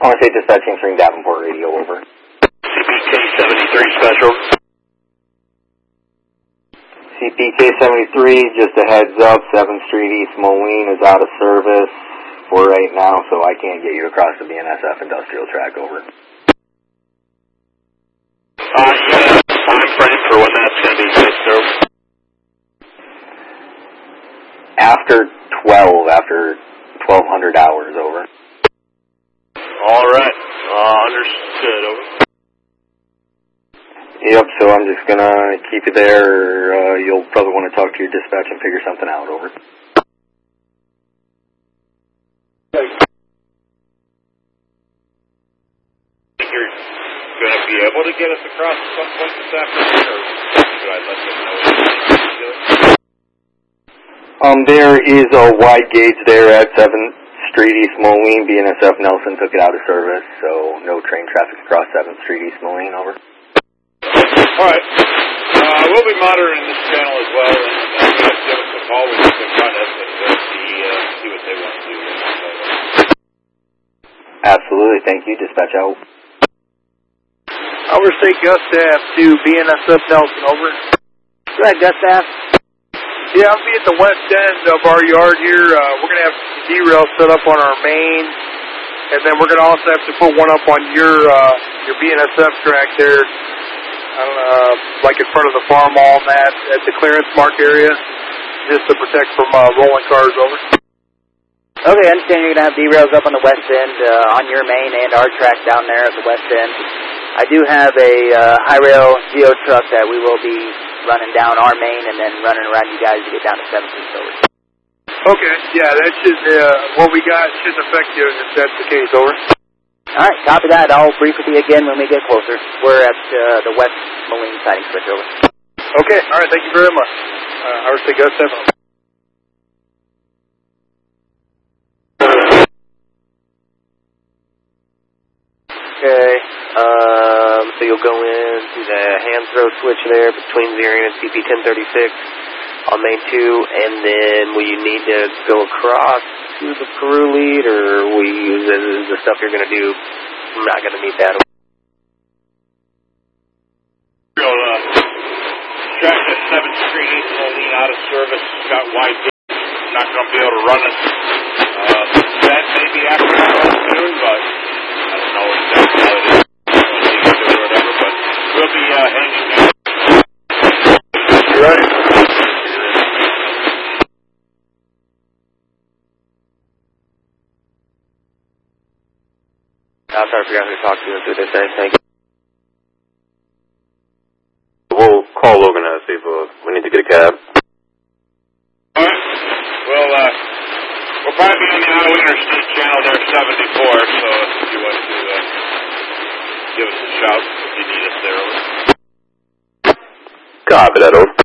Calling State Dispatching Spring Davenport Radio, over. CPK 73 special. CPK 73, just a heads up, 7th Street East Moline is out of service for right now, so I can't get you across the BNSF industrial track, over. Time frame for when that's going to be fixed, over. After 1200 hours, over. All right, understood, over. Yep, so I'm just going to keep you there. You'll probably want to talk to your dispatch and figure something out, over. You're going to be able to get us across at some point this afternoon, or should I let them know? There is a wide gauge there at 7th Street East Moline. BNSF Nelson took it out of service, so no train traffic across 7th Street East Moline, over. All right. We'll be monitoring this channel as well, and give us a call. We can run it and see what they want to do. Absolutely. Thank you. Dispatch out. Overstate Gustav to BNSF Nelson, over. Go ahead, Gustav. Yeah, I'll be at the west end of our yard here. We're going to have derail set up on our main, and then we're going to also have to put one up on your BNSF track there. Like in front of the farm mall and that, at the clearance mark area, just to protect from rolling cars, over. Okay, I understand you're going to have derails up on the west end, on your main and our track down there at the west end. I do have a high rail geo truck that we will be running down our main and then running around you guys to get down to 7th Street, over. Okay, yeah, that should, what we got shouldn't affect you if that's the case, over. All right, copy that. I'll brief with you again when we get closer. We're at the West Moline sighting switch, over. Okay, all right, thank you very much. Overstate Gustav. Okay, so you'll go in to the hand throw switch there between zeroing and CP 1036 on main 2, and then will you need to go across to the Peru lead, or will you use it as the stuff you're going to do? I'm not going to need that. Track at 7th Street East Moline out of service. Got wide gauge. Not going to be able to run it. That may be after soon, but I don't know exactly how it is. Or whatever, but we'll be hanging down. Right. I'll try to figure out who to talk to and see what they say. Thank you. We'll call Logan and see if we need to get a cab. All right. We'll probably be on the Iowa Interstate channel there, 74, so if you want to give us a shout if you need us there, over. Copy that, over.